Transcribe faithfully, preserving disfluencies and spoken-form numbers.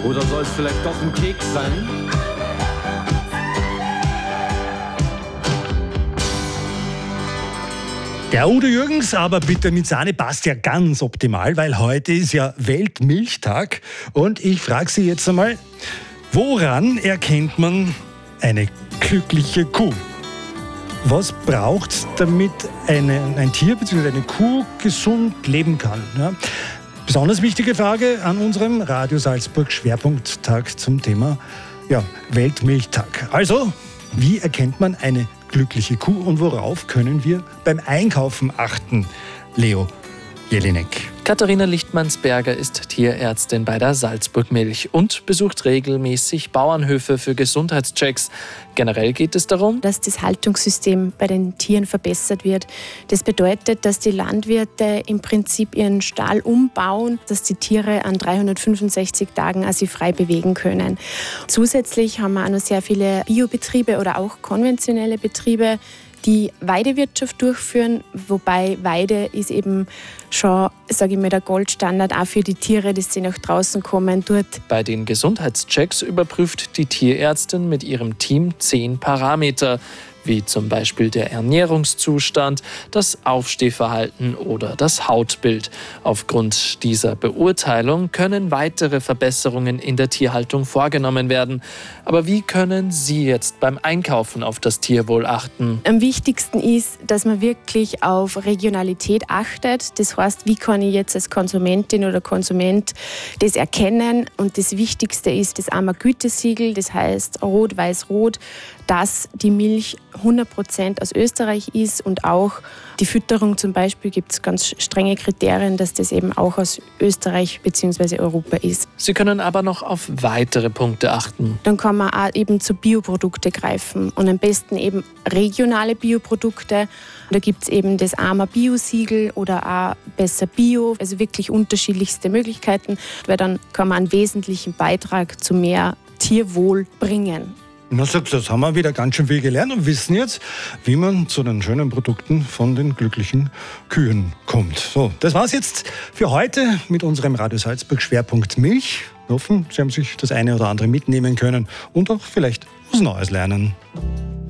Oder soll es vielleicht doch ein Keks sein? Der Udo Jürgens, aber bitte mit Sahne passt ja ganz optimal, weil heute ist ja Weltmilchtag. Und ich frage Sie jetzt einmal, woran erkennt man eine glückliche Kuh? Was braucht es, damit eine, ein Tier bzw. eine Kuh gesund leben kann? Ja? Besonders wichtige Frage an unserem Radio Salzburg Schwerpunkttag zum Thema ja, Weltmilchtag. Also, wie erkennt man eine glückliche Kuh und worauf können wir beim Einkaufen achten? Leo Jelinek. Katharina Lichtmannsberger ist Tierärztin bei der Salzburg Milch und besucht regelmäßig Bauernhöfe für Gesundheitschecks. Generell geht es darum, dass das Haltungssystem bei den Tieren verbessert wird. Das bedeutet, dass die Landwirte im Prinzip ihren Stall umbauen, dass die Tiere an dreihundertfünfundsechzig Tagen sich frei bewegen können. Zusätzlich haben wir auch noch sehr viele Biobetriebe oder auch konventionelle Betriebe, die Weidewirtschaft durchführen, wobei Weide ist eben schon, sage ich mal, der Goldstandard auch für die Tiere, dass sie nach draußen kommen. Dort. Bei den Gesundheitschecks überprüft die Tierärztin mit ihrem Team zehn Parameter, wie zum Beispiel der Ernährungszustand, das Aufstehverhalten oder das Hautbild. Aufgrund dieser Beurteilung können weitere Verbesserungen in der Tierhaltung vorgenommen werden. Aber wie können Sie jetzt beim Einkaufen auf das Tierwohl achten? Am wichtigsten ist, dass man wirklich auf Regionalität achtet. Das heißt, wie kann ich jetzt als Konsumentin oder Konsument das erkennen? Und das Wichtigste ist das AMA-Gütesiegel, das heißt Rot, Weiß, Rot, dass die Milch hundert Prozent aus Österreich ist und auch die Fütterung zum Beispiel gibt es ganz strenge Kriterien, dass das eben auch aus Österreich bzw. Europa ist. Sie können aber noch auf weitere Punkte achten. Dann kann man auch eben zu Bioprodukte greifen und am besten eben regionale Bioprodukte. Da gibt es eben das AMA-Bio-Siegel oder auch besser Bio, also wirklich unterschiedlichste Möglichkeiten, weil dann kann man einen wesentlichen Beitrag zu mehr Tierwohl bringen. Na, sagst du, das haben wir wieder ganz schön viel gelernt und wissen jetzt, wie man zu den schönen Produkten von den glücklichen Kühen kommt. So, das war's jetzt für heute mit unserem Radio Salzburg Schwerpunkt Milch. Wir hoffen, Sie haben sich das eine oder andere mitnehmen können und auch vielleicht was Neues lernen.